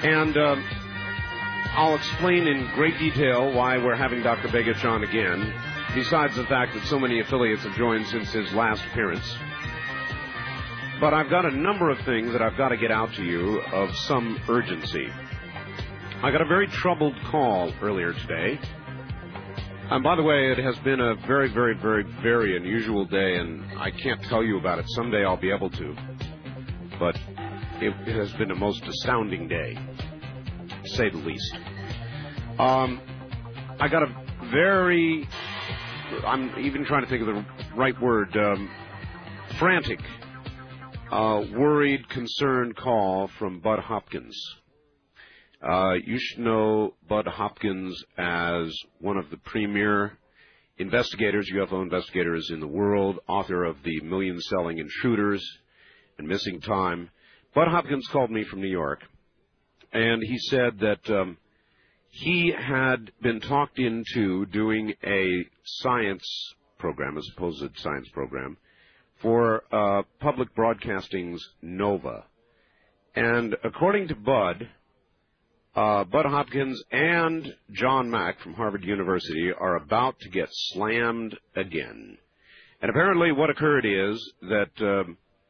And I'll explain in great detail why we're having Dr. Begich on again, besides the fact that so many affiliates have joined since his last appearance. But I've got a number of things that I've got to get out to you of some urgency. I got a very troubled call earlier today. And by the way, it has been a very, very, very, very unusual day, and I can't tell you about it. Someday I'll be able to. But it has been a most astounding day, to say the least. I got a very, I'm even trying to think of the right word, frantic, worried, concerned call from Bud Hopkins. You should know Bud Hopkins as one of the premier investigators, UFO investigators in the world, author of the million-selling Intruders and Missing Time. Bud Hopkins called me from New York, and he said that he had been talked into doing a science program, a supposed science program, for Public Broadcasting's NOVA. And according to Bud Hopkins and John Mack from Harvard University are about to get slammed again. And apparently what occurred is that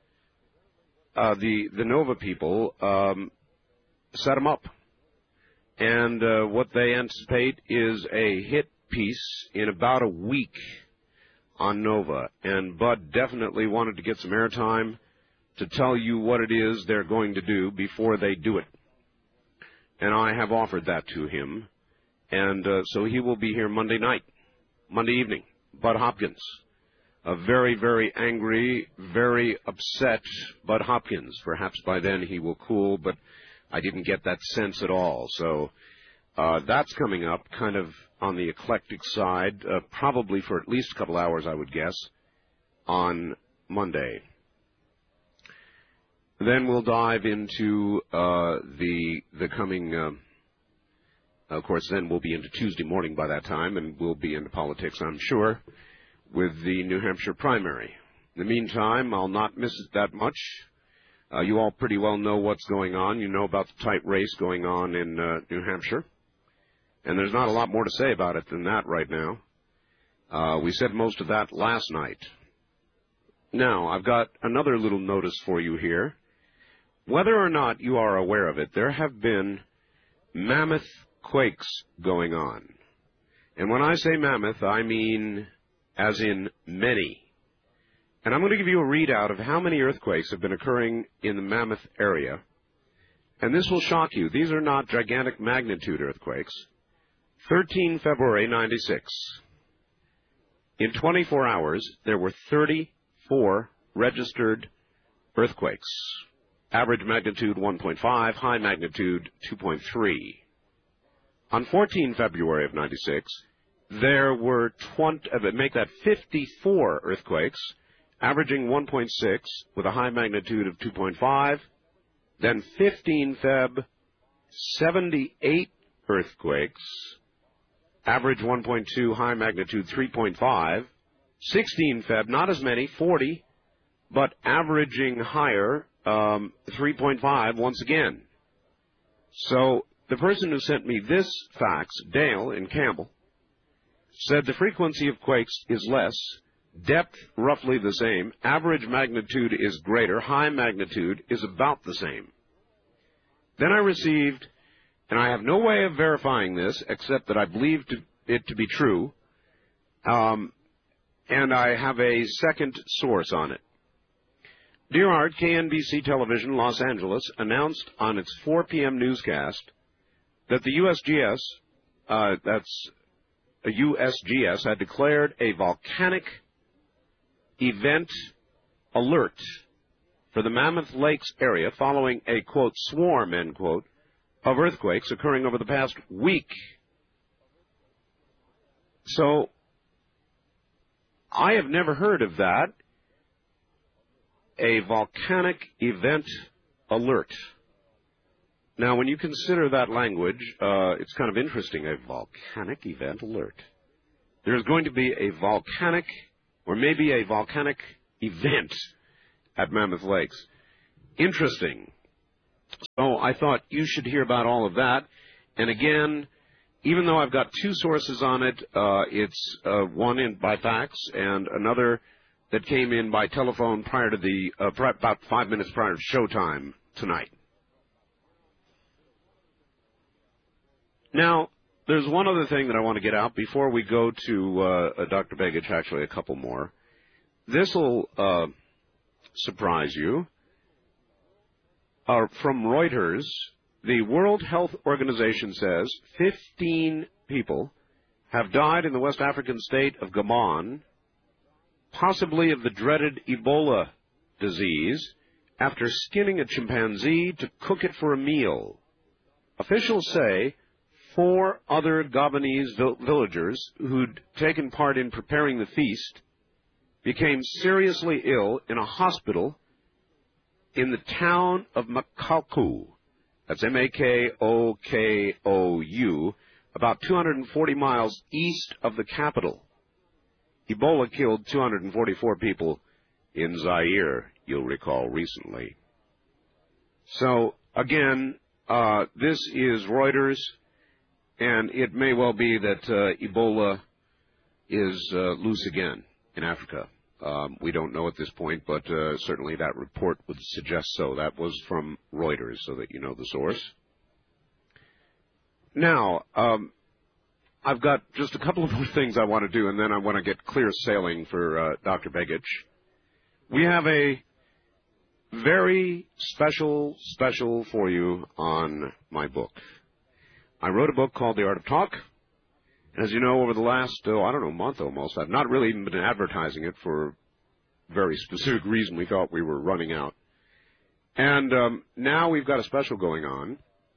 the NOVA people set them up. And what they anticipate is a hit piece in about a week on NOVA. And Bud definitely wanted to get some airtime to tell you what it is they're going to do before they do it. And I have offered that to him. And so he will be here Monday evening, Bud Hopkins. A very, very angry, very upset Bud Hopkins. Perhaps by then he will cool, but I didn't get that sense at all. So that's coming up kind of on the eclectic side, probably for at least a couple hours, I would guess, on Monday. Then we'll dive into the coming, of course, then we'll be into Tuesday morning by that time, and we'll be into politics, I'm sure, with the New Hampshire primary. In the meantime, I'll not miss it that much. You all pretty well know what's going on. You know about the tight race going on in New Hampshire. And there's not a lot more to say about it than that right now. We said most of that last night. Now, I've got another little notice for you here. Whether or not you are aware of it, there have been mammoth quakes going on. And when I say mammoth, I mean as in many. And I'm going to give you a readout of how many earthquakes have been occurring in the Mammoth area. And this will shock you. These are not gigantic magnitude earthquakes. 13 February 96. In 24 hours, there were 34 registered earthquakes. Average magnitude 1.5, high magnitude 2.3. On 14 February of 96, there were 54 earthquakes, averaging 1.6 with a high magnitude of 2.5. Then 15 Feb, 78 earthquakes, average 1.2, high magnitude 3.5. 16 Feb, not as many, 40, but averaging higher, 3.5 once again. So the person who sent me this fax, Dale in Campbell, said the frequency of quakes is less, depth roughly the same, average magnitude is greater, high magnitude is about the same. Then I received, and I have no way of verifying this except that I believe it to be true, and I have a second source on it. Dear Art, KNBC Television Los Angeles announced on its 4 p.m. newscast that the USGS had declared a volcanic event alert for the Mammoth Lakes area following a, quote, swarm, end quote, of earthquakes occurring over the past week. So, I have never heard of that. A volcanic event alert. Now, when you consider that language, it's kind of interesting, a volcanic event alert. There's going to be a volcanic, or maybe a volcanic event at Mammoth Lakes. Interesting. So I thought you should hear about all of that. And again, even though I've got two sources on it, it's one in by fax and another that came in by telephone prior to the about 5 minutes prior to showtime tonight. Now, there's one other thing that I want to get out before we go to Dr. Begich, actually a couple more. This will surprise you. From Reuters, the World Health Organization says 15 people have died in the West African state of Gabon, possibly of the dreaded Ebola disease, after skinning a chimpanzee to cook it for a meal. Officials say 4 other Gabonese villagers who'd taken part in preparing the feast became seriously ill in a hospital in the town of Makokou. That's Makokou, about 240 miles east of the capital. Ebola killed 244 people in Zaire, you'll recall, recently. So, again, this is Reuters, and it may well be that Ebola is loose again in Africa. We don't know at this point, but certainly that report would suggest so. That was from Reuters, so that you know the source. Now, I've got just a couple of more things I want to do, and then I want to get clear sailing for Dr. Begich. We have a very special for you on my book. I wrote a book called The Art of Talk. As you know, over the last, month almost, I've not really even been advertising it for a very specific reason. We thought we were running out. And now we've got a special going on.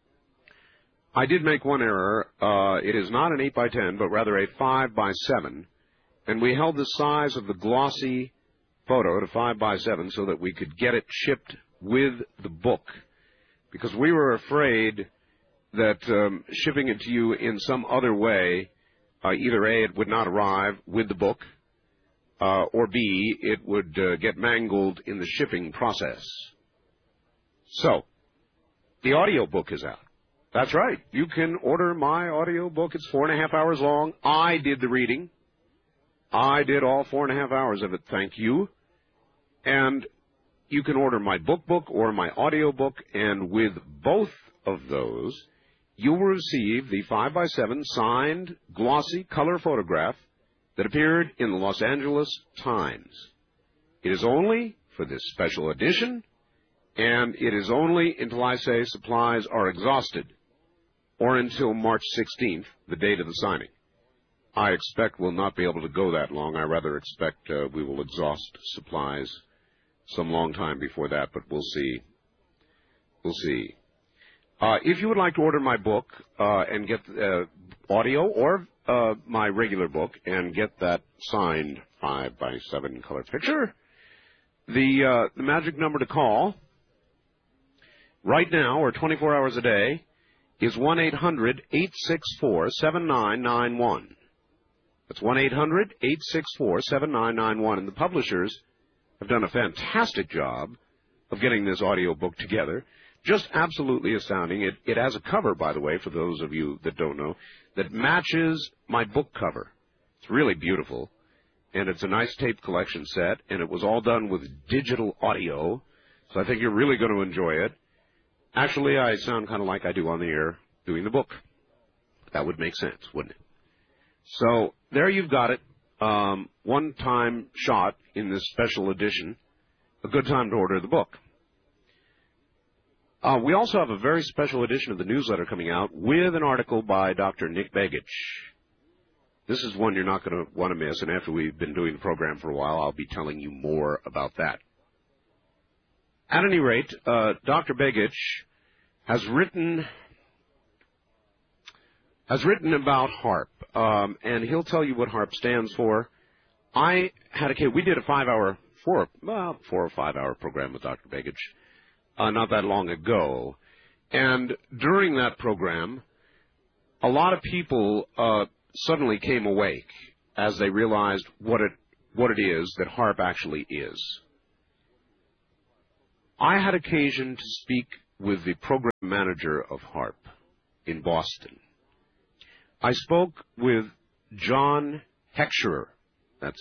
I did make one error. It is not an 8x10, but rather a 5x7. And we held the size of the glossy photo to 5x7 so that we could get it shipped with the book. Because we were afraid that shipping it to you in some other way, either A, it would not arrive with the book, or B, it would get mangled in the shipping process. So, the audio book is out. That's right. You can order my audio book. It's 4.5 hours long. I did the reading. I did all 4.5 hours of it, thank you. And you can order my book or my audio book, and with both of those, you will receive the 5x7 signed, glossy color photograph that appeared in the Los Angeles Times. It is only for this special edition, and it is only until I say supplies are exhausted, or until March 16th, the date of the signing. I expect we'll not be able to go that long. I rather expect we will exhaust supplies some long time before that, but we'll see. We'll see. If you would like to order my book and get audio or my regular book and get that signed 5x7 color picture, the magic number to call right now or 24 hours a day is 1-800-864-7991. That's 1-800-864-7991. And the publishers have done a fantastic job of getting this audio book together. Just absolutely astounding. It has a cover, by the way, for those of you that don't know, that matches my book cover. It's really beautiful. And it's a nice tape collection set, and it was all done with digital audio. So I think you're really going to enjoy it. Actually, I sound kind of like I do on the air doing the book. That would make sense, wouldn't it? So there you've got it. One-time shot in this special edition. A good time to order the book. We also have a very special edition of the newsletter coming out with an article by Dr. Nick Begich. This is one you're not going to want to miss, and after we've been doing the program for a while, I'll be telling you more about that. At any rate, Dr. Begich has written about HARP, and he'll tell you what HARP stands for. We did a 4 or 5 hour program with Dr. Begich not that long ago, and during that program, a lot of people suddenly came awake as they realized what it is that HARP actually is. I had occasion to speak with the program manager of HARP in Boston. I spoke with John Heckscher, that's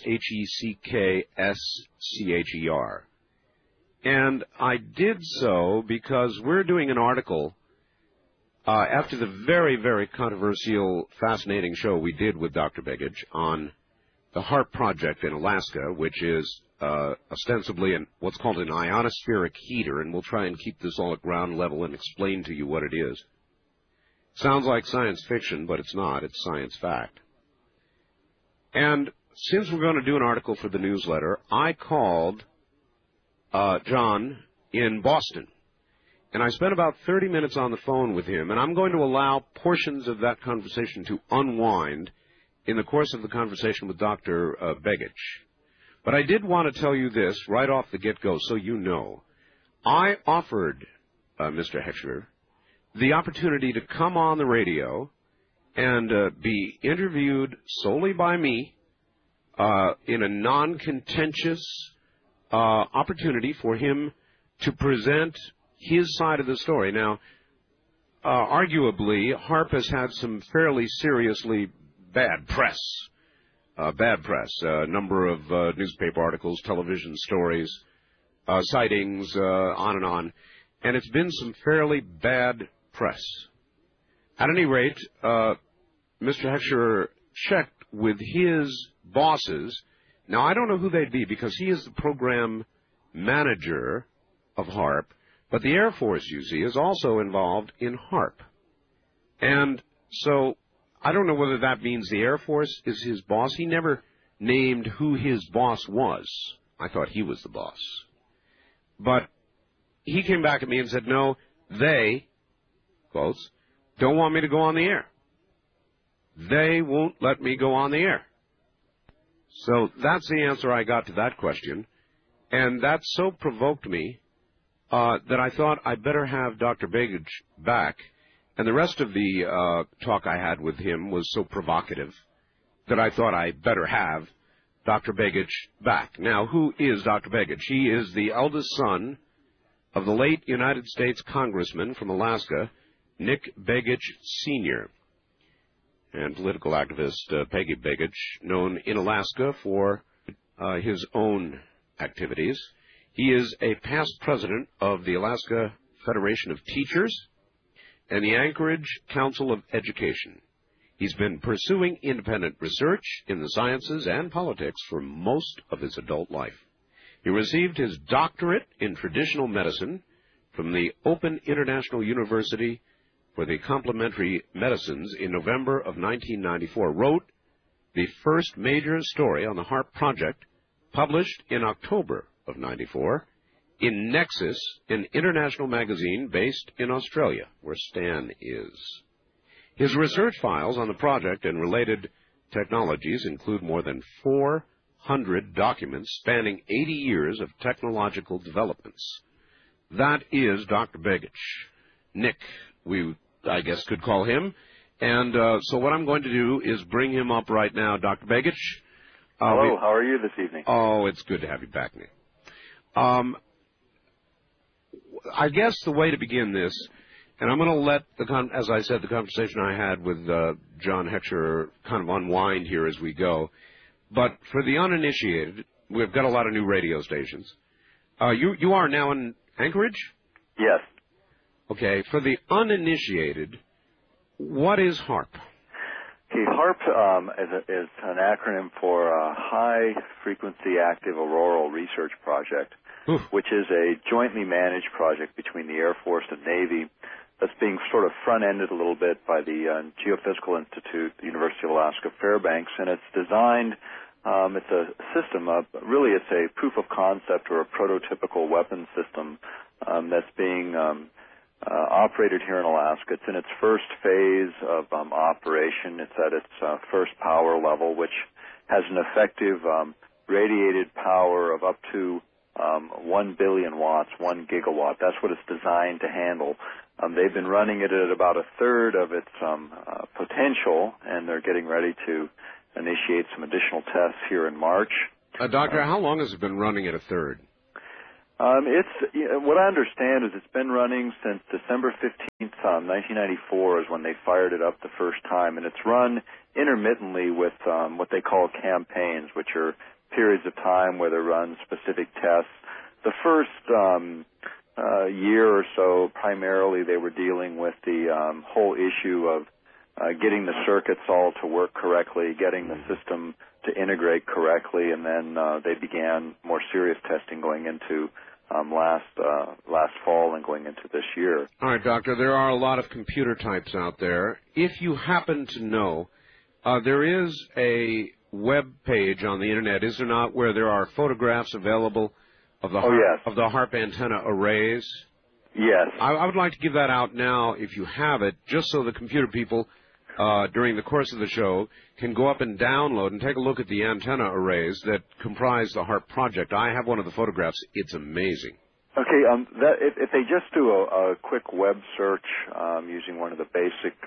Heckschcher, and I did so because we're doing an article after the very, very controversial, fascinating show we did with Dr. Begich on the HARP project in Alaska, which is ostensibly what's called an ionospheric heater, and we'll try and keep this all at ground level and explain to you what it is. Sounds like science fiction, but it's not. It's science fact. And since we're going to do an article for the newsletter, I called John in Boston. And I spent about 30 minutes on the phone with him, and I'm going to allow portions of that conversation to unwind in the course of the conversation with Dr. Begich. But I did want to tell you this right off the get-go so you know. I offered Mr. Heckscher the opportunity to come on the radio and be interviewed solely by me in a non-contentious opportunity for him to present his side of the story. Now, arguably, HARP has had some fairly seriously bad press. A number of newspaper articles, television stories, sightings, on and on. And it's been some fairly bad press. At any rate, Mr. Heckscher checked with his bosses. Now, I don't know who they'd be because he is the program manager of HARP, but the Air Force, you see, is also involved in HARP. And so I don't know whether that means the Air Force is his boss. He never named who his boss was. I thought he was the boss. But he came back at me and said, no, they, quotes, don't want me to go on the air. They won't let me go on the air. So that's the answer I got to that question. And that so provoked me that I thought I'd better have Dr. Begich back. And the rest of the talk I had with him was so provocative that I thought I'd better have Dr. Begich back. Now, who is Dr. Begich? He is the eldest son of the late United States Congressman from Alaska, Nick Begich Sr., and political activist Peggy Begich, known in Alaska for his own activities. He is a past president of the Alaska Federation of Teachers and the Anchorage Council of Education. He's been pursuing independent research in the sciences and politics for most of his adult life. He received his doctorate in traditional medicine from the Open International University for the Complementary Medicines in November of 1994, wrote the first major story on the HARP project, published in October of 94, in Nexus, an international magazine based in Australia, where Stan is. His research files on the project and related technologies include more than 400 documents spanning 80 years of technological developments. That is Dr. Begich. Nick, I guess could call him. And so what I'm going to do is bring him up right now. Dr. Begich. Hello, how are you this evening? Oh, it's good to have you back, Nick. I guess the way to begin this, and I'm going to let, as I said, the conversation I had with John Heckscher kind of unwind here as we go. But for the uninitiated, we've got a lot of new radio stations. You are now in Anchorage? Yes. Okay. For the uninitiated, what is HARP? Okay, HARP is an acronym for High Frequency Active Auroral Research Project, which is a jointly managed project between the Air Force and Navy that's being sort of front-ended a little bit by the Geophysical Institute, the University of Alaska Fairbanks, and it's designed, it's a system of, really it's a proof of concept or a prototypical weapon system that's being operated here in Alaska. It's in its first phase of operation. It's at its first power level, which has an effective radiated power of up to 1 billion watts, 1 gigawatt. That's what it's designed to handle. They've been running it at about a third of its potential, and they're getting ready to initiate some additional tests here in March. Doctor, how long has it been running at a third? What I understand is it's been running since December 15th, 1994 is when they fired it up the first time, and it's run intermittently with what they call campaigns, which are periods of time where they run specific tests. The first year or so, primarily they were dealing with the whole issue of getting the circuits all to work correctly, getting the system to integrate correctly, and then they began more serious testing going into last fall and going into this year. All right, Doctor, there are a lot of computer types out there. If you happen to know, there is a web page on the Internet, is there not, where there are photographs available of the of the HAARP antenna arrays? Yes. I would like to give that out now, if you have it, just so the computer people during the course of the show can go up and download and take a look at the antenna arrays that comprise the HAARP project. I have one of the photographs. It's amazing. Okay, if they just do a quick web search using one of the basic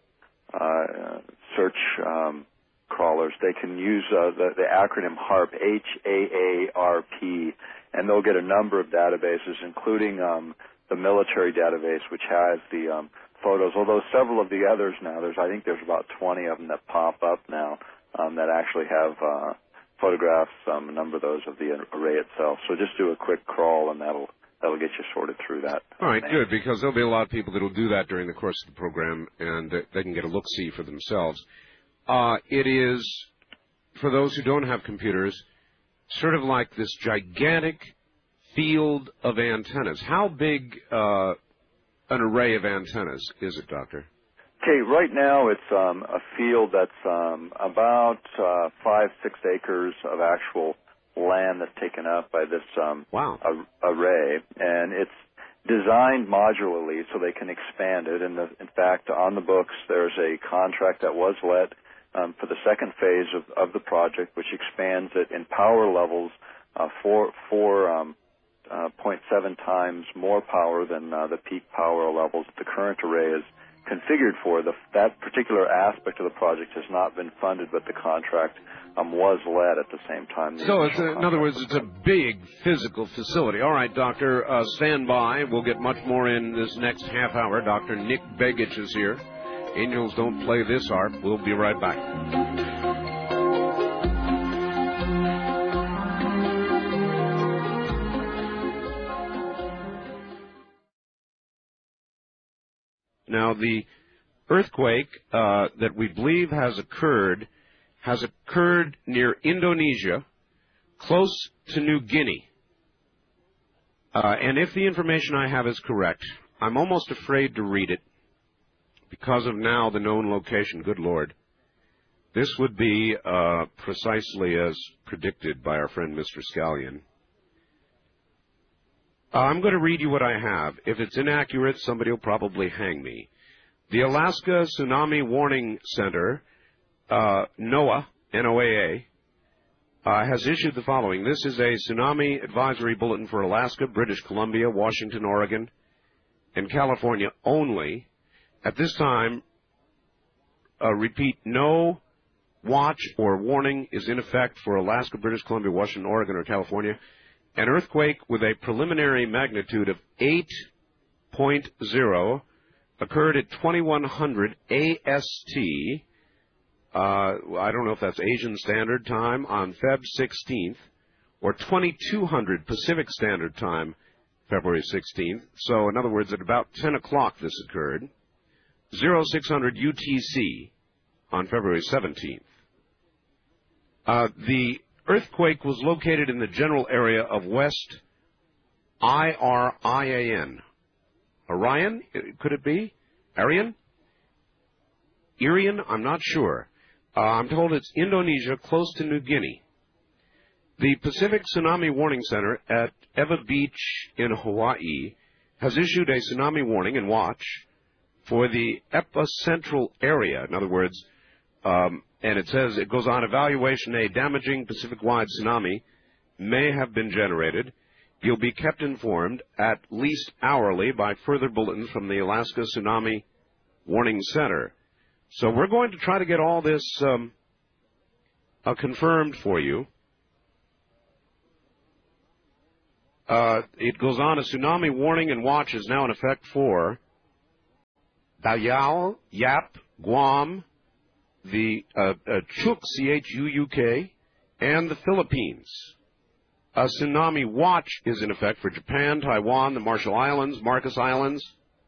search crawlers, they can use the acronym HAARP, H-A-A-R-P, and they'll get a number of databases, including the military database, which has the photos, although several of the others now, I think there's about 20 of them that pop up now that actually have photographs, a number of those of the array itself. So just do a quick crawl, and that'll get you sorted through that. All right, good, because there'll be a lot of people that will do that during the course of the program, and they can get a look-see for themselves. It is, for those who don't have computers, sort of like this gigantic field of antennas. How big an array of antennas is it, Doctor? Okay, right now it's a field that's about 5-6 acres of actual land that's taken up by this array, and it's designed modularly so they can expand it. And in fact, on the books, there's a contract that was let for the second phase of the project, which expands it in power levels 0.7 times more power than the peak power levels that the current array is configured for. That particular aspect of the project has not been funded, but the contract was led at the same time. So, in other words, it's a big physical facility. All right, Doctor, stand by. We'll get much more in this next half hour. Dr. Nick Begich is here. Angels don't play this harp. We'll be right back. Now, the earthquake that we believe has occurred near Indonesia, close to New Guinea. And if the information I have is correct, I'm almost afraid to read it because of now the known location. Good Lord. This would be precisely as predicted by our friend Mr. Scallion. I'm going to read you what I have. If it's inaccurate, somebody will probably hang me. The Alaska Tsunami Warning Center, NOAA, N-O-A-A, has issued the following. This is a tsunami advisory bulletin for Alaska, British Columbia, Washington, Oregon, and California only. At this time, repeat, no watch or warning is in effect for Alaska, British Columbia, Washington, Oregon, or California. An earthquake with a preliminary magnitude of 8.0 occurred at 2100 AST, I don't know if that's Asian Standard Time, on Feb 16th, or 2200 Pacific Standard Time, February 16th. So, in other words, at about 10 o'clock this occurred. 0600 UTC on February 17th. The earthquake was located in the general area of West Irian. Orion, could it be? Arian? Irian? I'm not sure. I'm told it's Indonesia, close to New Guinea. The Pacific Tsunami Warning Center at Ewa Beach in Hawaii has issued a tsunami warning and watch for the epicentral area. In other words, and it says, it goes on, evaluation, a damaging Pacific-wide tsunami may have been generated. You'll be kept informed at least hourly by further bulletins from the Alaska Tsunami Warning Center. So we're going to try to get all this confirmed for you. it goes on, a tsunami warning and watch is now in effect for Dayao, Yap, Guam, the Chuuk, C-H-U-U-K, and the Philippines. A tsunami watch is in effect for Japan, Taiwan, the Marshall Islands, Marcus Islands,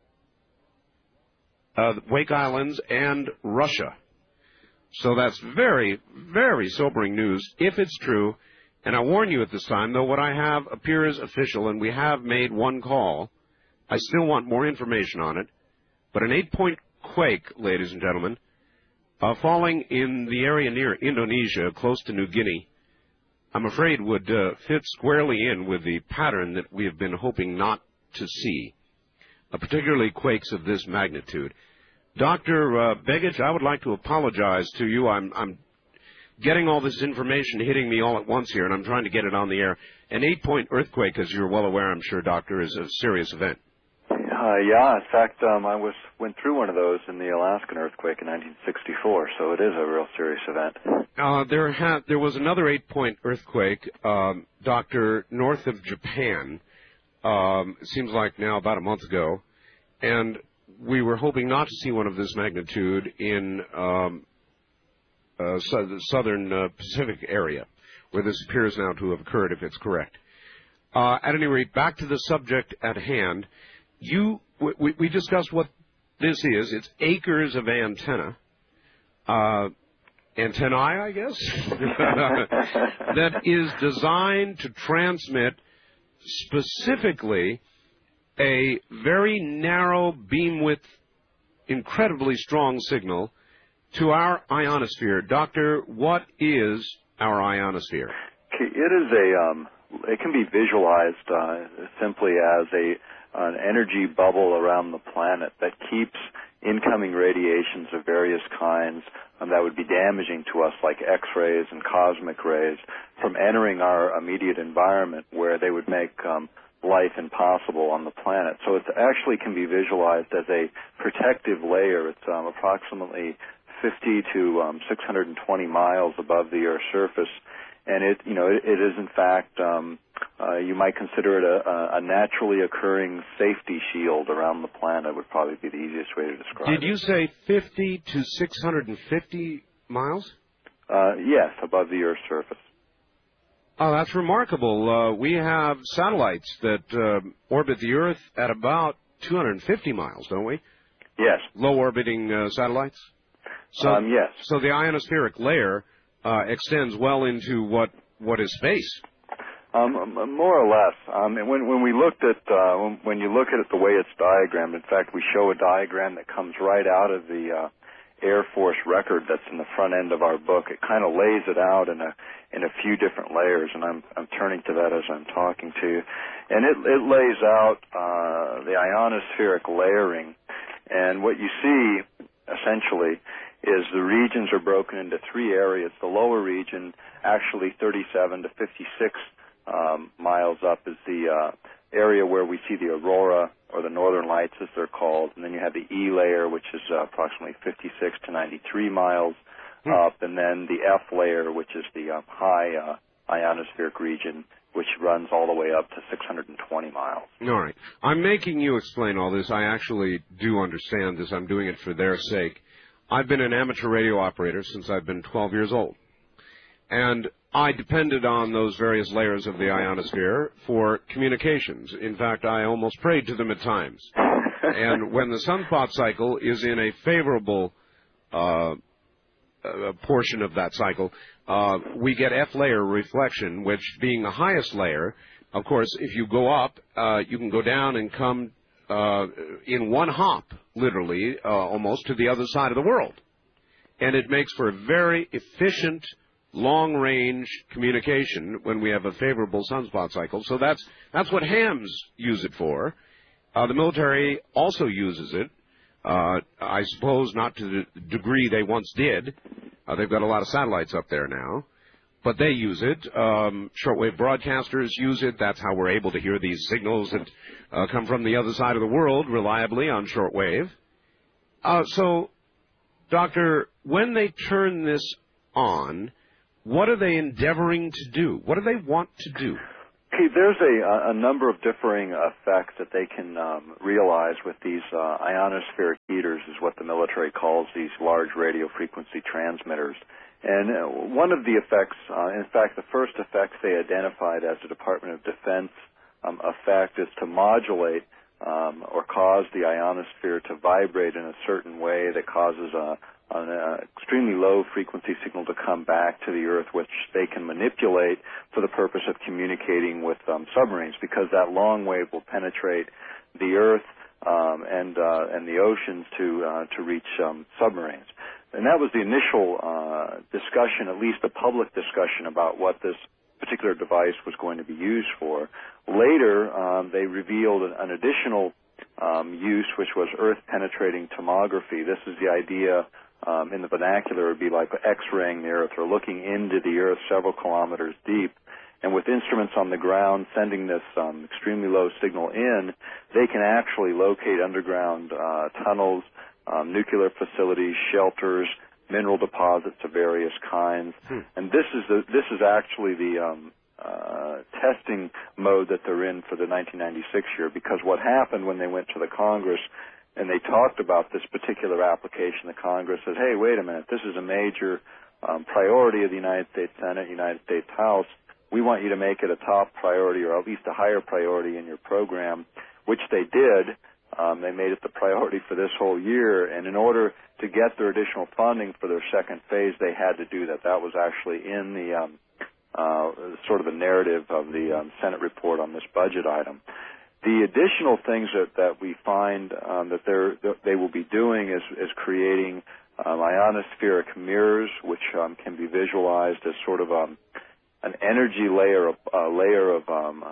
the Wake Islands, and Russia. So that's very, very sobering news, if it's true. And I warn you at this time, though what I have appears official, and we have made one call. I still want more information on it. But an 8-point quake, ladies and gentlemen, falling in the area near Indonesia, close to New Guinea, I'm afraid would fit squarely in with the pattern that we have been hoping not to see, particularly quakes of this magnitude. Dr. Begich, I would like to apologize to you. I'm getting all this information hitting me all at once here, and I'm trying to get it on the air. An 8-point earthquake, as you're well aware, I'm sure, Doctor, is a serious event. Yeah, in fact, I went through one of those in the Alaskan earthquake in 1964, so it is a real serious event. There was another 8-point earthquake, Doctor, north of Japan. It seems like now about a month ago, and we were hoping not to see one of this magnitude in the southern Pacific area, where this appears now to have occurred, if it's correct. At any rate, back to the subject at hand. We discussed what this is. It's acres of antennae, I guess, that is designed to transmit specifically a very narrow beam width, incredibly strong signal to our ionosphere. Doctor, what is our ionosphere? It can be visualized simply as an energy bubble around the planet that keeps incoming radiations of various kinds that would be damaging to us, like X-rays and cosmic rays, from entering our immediate environment where they would make life impossible on the planet. So it actually can be visualized as a protective layer. It's approximately 50 to 620 miles above the Earth's surface, and it is in fact you might consider it a naturally occurring safety shield around the planet. Would probably be the easiest way to describe it. Did you say 50 to 650 miles? Yes, above the Earth's surface. Oh, that's remarkable. We have satellites that orbit the Earth at about 250 miles, don't we? Yes. Low-orbiting satellites? So, yes. So the ionospheric layer extends well into what is space? More or less. When we looked at when you look at it the way it's diagrammed, in fact, we show a diagram that comes right out of the Air Force record that's in the front end of our book. It kind of lays it out in a few different layers, and I'm turning to that as I'm talking to you. And it lays out the ionospheric layering, and what you see essentially is the regions are broken into three areas. The lower region, actually 37 to 56 miles up, is the area where we see the aurora, or the northern lights as they're called. And then you have the E layer, which is approximately 56 to 93 miles up. And then the F layer, which is the high ionospheric region, which runs all the way up to 620 miles. All right. I'm making you explain all this. I actually do understand this. I'm doing it for their sake. I've been an amateur radio operator since I've been 12 years old. And I depended on those various layers of the ionosphere for communications. In fact, I almost prayed to them at times. And when the sunspot cycle is in a favorable portion of that cycle, we get F-layer reflection, which being the highest layer, of course, if you go up, you can go down and come in one hop, literally, almost to the other side of the world. And it makes for a very efficient long-range communication when we have a favorable sunspot cycle. So that's what hams use it for. The military also uses it. I suppose not to the degree they once did. They've got a lot of satellites up there now. But they use it. Shortwave broadcasters use it. That's how we're able to hear these signals that come from the other side of the world reliably on shortwave. So, Doctor, when they turn this on, what are they endeavoring to do? What do they want to do? Okay, there's a number of differing effects that they can realize with these ionospheric heaters, is what the military calls these large radio frequency transmitters. And one of the effects, in fact, the first effects they identified as a Department of Defense effect, is to modulate or cause the ionosphere to vibrate in a certain way that causes an extremely low frequency signal to come back to the Earth, which they can manipulate for the purpose of communicating with submarines, because that long wave will penetrate the Earth and the oceans to reach submarines. And that was the initial discussion, at least a public discussion, about what this particular device was going to be used for. Later, they revealed an additional use, which was Earth-penetrating tomography. This is the idea, in the vernacular, it would be like X-raying the Earth, or looking into the Earth several kilometers deep. And with instruments on the ground sending this extremely low signal in, they can actually locate underground tunnels, nuclear facilities, shelters, mineral deposits of various kinds. And this is actually the testing mode that they're in for the 1996 year, because what happened when they went to the Congress and they talked about this particular application, the Congress said, hey, wait a minute, this is a major priority of the United States Senate, United States House. We want you to make it a top priority, or at least a higher priority in your program, which they did. They made it the priority for this whole year, and in order to get their additional funding for their second phase, they had to do that. That was actually in the sort of the narrative of the Senate report on this budget item. The additional things that we find that they will be doing is creating ionospheric mirrors, which can be visualized as sort of an energy layer, a layer of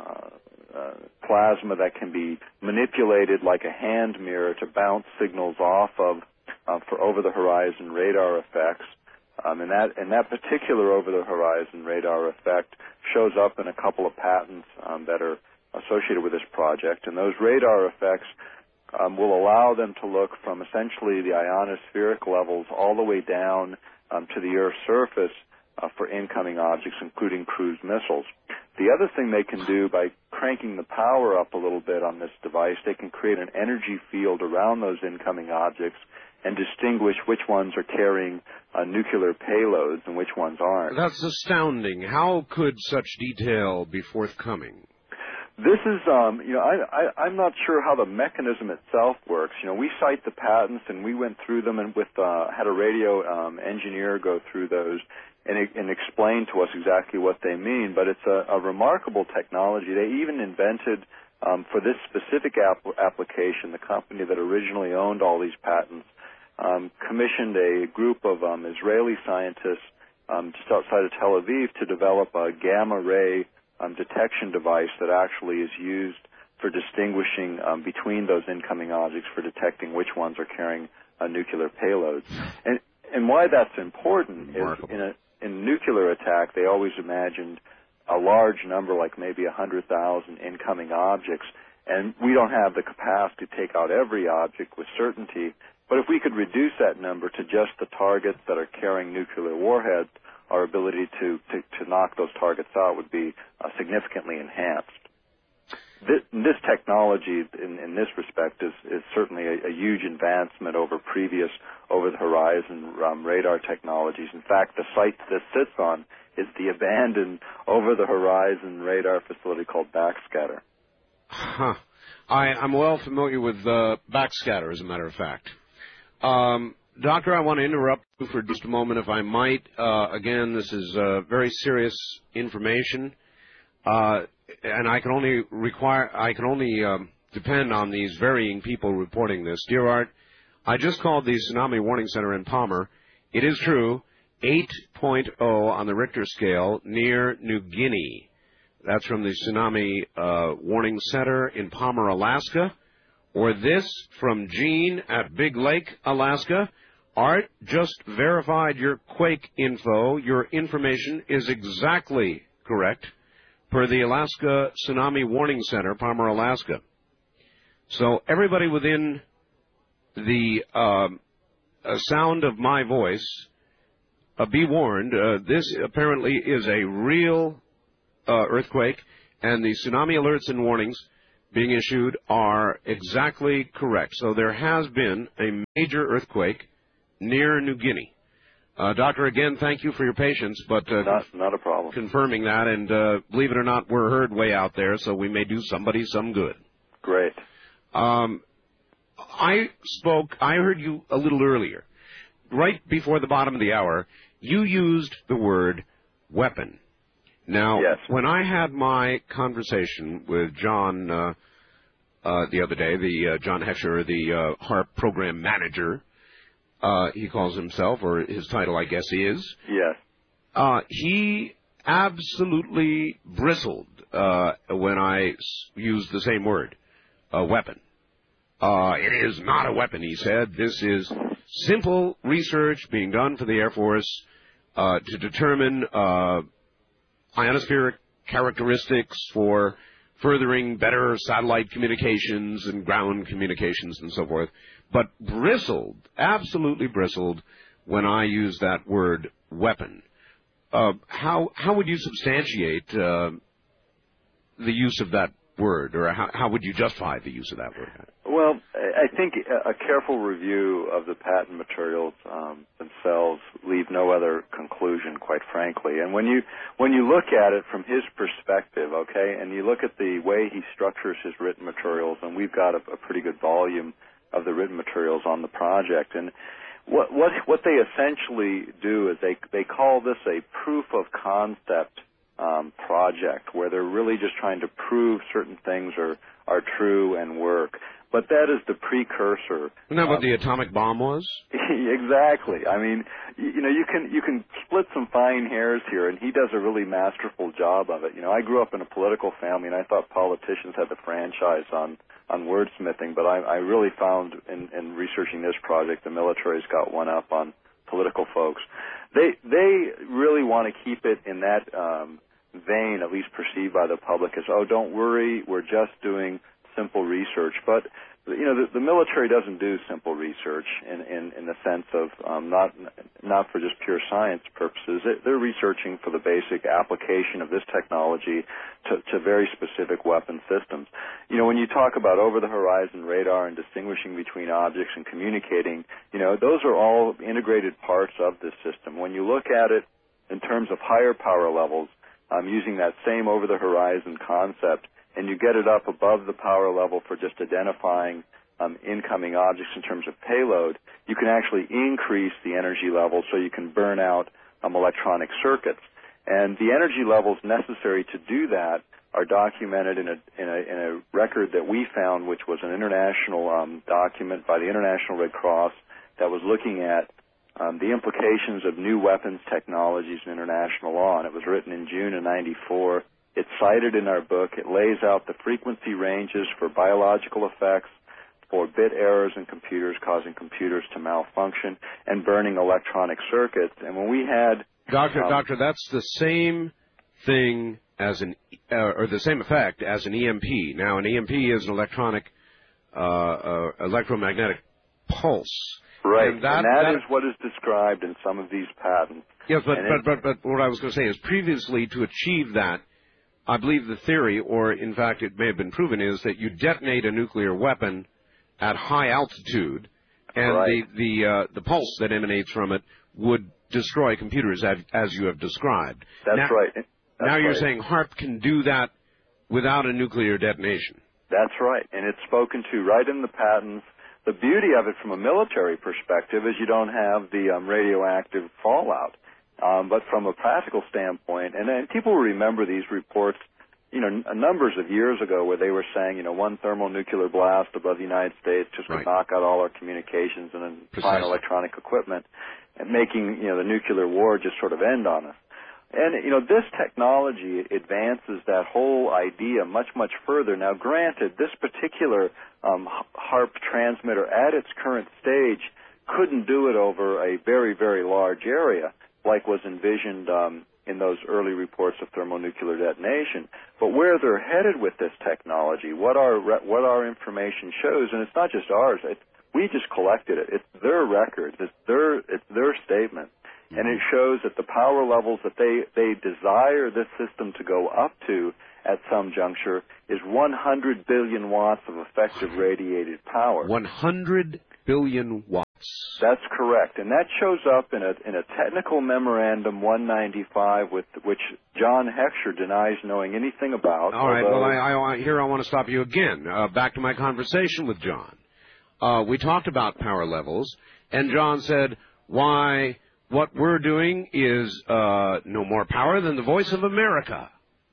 plasma that can be manipulated like a hand mirror to bounce signals off of for over-the-horizon radar effects. And that particular over-the-horizon radar effect shows up in a couple of patents that are associated with this project. And those radar effects will allow them to look from essentially the ionospheric levels all the way down to the Earth's surface for incoming objects, including cruise missiles. The other thing they can do, by cranking the power up a little bit on this device, they can create an energy field around those incoming objects and distinguish which ones are carrying nuclear payloads and which ones aren't. That's astounding. How could such detail be forthcoming? This is, I'm not sure how the mechanism itself works. We cite the patents, and we went through them and had a radio engineer go through those and explain to us exactly what they mean. But it's a remarkable technology. They even invented, for this specific application, the company that originally owned all these patents commissioned a group of Israeli scientists just outside of Tel Aviv to develop a gamma ray detection device that actually is used for distinguishing between those incoming objects, for detecting which ones are carrying nuclear payloads. And why that's important is in a nuclear attack, they always imagined a large number, like maybe 100,000 incoming objects, and we don't have the capacity to take out every object with certainty. But if we could reduce that number to just the targets that are carrying nuclear warheads, our ability to knock those targets out would be significantly enhanced. This technology, in this respect, is certainly a huge advancement over previous over-the-horizon radar technologies. In fact, the site this sits on is the abandoned over-the-horizon radar facility called Backscatter. Huh. I'm well familiar with Backscatter, as a matter of fact. Doctor, I want to interrupt you for just a moment, if I might. Again, this is very serious information, and I can only depend on these varying people reporting this. Dear Art, I just called the Tsunami Warning Center in Palmer. It is true, 8.0 on the Richter scale near New Guinea. That's from the Tsunami Warning Center in Palmer, Alaska. Or this from Gene at Big Lake, Alaska. Art just verified your quake info. Your information is exactly correct per the Alaska Tsunami Warning Center, Palmer, Alaska. So everybody within the sound of my voice, be warned, this apparently is a real earthquake, and the tsunami alerts and warnings being issued are exactly correct. So there has been a major earthquake near New Guinea. Doctor, again, thank you for your patience, but not a problem. Confirming that, and believe it or not, we're heard way out there, so we may do somebody some good. Great. I heard you a little earlier. Right before the bottom of the hour, you used the word weapon. Now, yes. When I had my conversation with John the other day, John Heckscher, the HAARP program manager, he calls himself, or his title, I guess, is. Yes. He absolutely bristled when I used the same word, weapon. It is not a weapon, he said. This is simple research being done for the Air Force to determine ionospheric characteristics for furthering better satellite communications and ground communications and so forth, but absolutely bristled when I used that word weapon. How would you substantiate the use of that word, or how would you justify the use of that word? Well, I think a careful review of the patent materials themselves leave no other conclusion, quite frankly. And when you look at it from his perspective, okay, and you look at the way he structures his written materials, and we've got a pretty good volume of the written materials on the project, and what they essentially do is they call this a proof of concept project, where they're really just trying to prove certain things are true and work. But that is the precursor. Isn't that what the atomic bomb was? Exactly. I mean, you can split some fine hairs here, and he does a really masterful job of it. I grew up in a political family, and I thought politicians had the franchise on wordsmithing, but I really found in researching this project, the military's got one up on political folks. They really want to keep it in that vein, at least perceived by the public, as, oh, don't worry, we're just doing simple research. But the military doesn't do simple research in the sense of not for just pure science purposes. They're researching for the basic application of this technology to very specific weapon systems. When you talk about over-the-horizon radar and distinguishing between objects and communicating, those are all integrated parts of this system. When you look at it in terms of higher power levels, using that same over-the-horizon concept, and you get it up above the power level for just identifying incoming objects in terms of payload, you can actually increase the energy level so you can burn out electronic circuits. And the energy levels necessary to do that are documented in a record that we found, which was an international document by the International Red Cross that was looking at the implications of new weapons technologies in international law. And it was written in June of '94. It's cited in our book. It lays out the frequency ranges for biological effects, for bit errors in computers causing computers to malfunction, and burning electronic circuits. And when we had... Doctor, that's the same thing as or the same effect as an EMP. Now, an EMP is an electromagnetic pulse. Right, and that is what is described in some of these patents. Yes, but what I was going to say is previously to achieve that, I believe the theory, or in fact it may have been proven, is that you detonate a nuclear weapon at high altitude, and right. the pulse that emanates from it would destroy computers as you have described. That's right. Now you're saying HAARP can do that without a nuclear detonation. That's right, and it's spoken to right in the patents. The beauty of it from a military perspective is you don't have the radioactive fallout. But from a practical standpoint, and people remember these reports, numbers of years ago where they were saying, one thermonuclear blast above the United States just would knock out all our communications and fine electronic equipment, and making, the nuclear war just sort of end on us. And, this technology advances that whole idea much, much further. Now, granted, this particular HAARP transmitter at its current stage couldn't do it over a very, very large area, like was envisioned in those early reports of thermonuclear detonation. But where they're headed with this technology, what our information shows, and it's not just ours, we just collected it. It's their records. It's their statement. And it shows that the power levels that they desire this system to go up to at some juncture is 100 billion watts of effective radiated power. 100 billion watts. That's correct, and that shows up in a technical memorandum 195, with which John Heckscher denies knowing anything about. All right. Well, I want to stop you again. Back to my conversation with John. We talked about power levels, and John said, "Why? What we're doing is no more power than the Voice of America."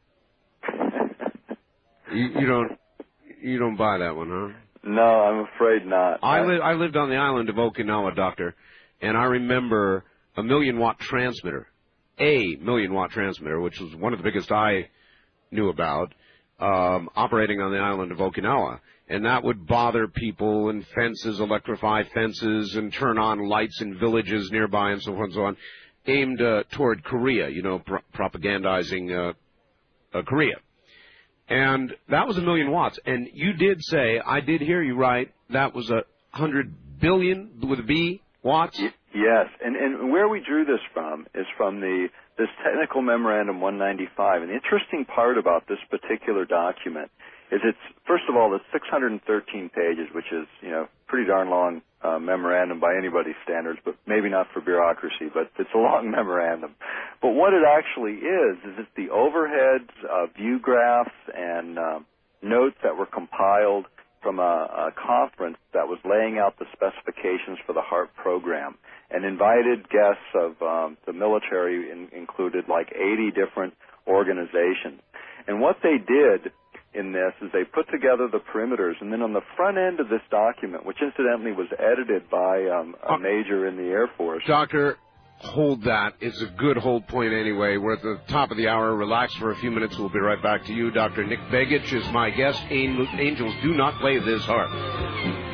You don't buy that one, huh? No, I'm afraid not. I lived on the island of Okinawa, Doctor, and I remember a 1 million watt transmitter, which was one of the biggest I knew about, operating on the island of Okinawa. And that would bother people, and fences, electrify fences, and turn on lights in villages nearby, and so on and so on, aimed toward Korea, propagandizing Korea. And that was 1 million watts. And you did say, I did hear you right, that was 100 billion with a B watts? Yes. And where we drew this from is from this technical memorandum 195. And the interesting part about this particular document is first of all, it's 613 pages, which is, pretty darn long memorandum by anybody's standards, but maybe not for bureaucracy, but it's a long memorandum. But what it actually is it's the overheads, view graphs, and notes that were compiled from a conference that was laying out the specifications for the HARP program. And invited guests of the military included like 80 different organizations. And what they did in this is they put together the perimeters, and then on the front end of this document, which incidentally was edited by a major in the Air Force. Doctor, hold that. It's a good hold point anyway. We're at the top of the hour. Relax for a few minutes. We'll be right back to you. Dr. Nick Begich is my guest. Angels do not play this harp.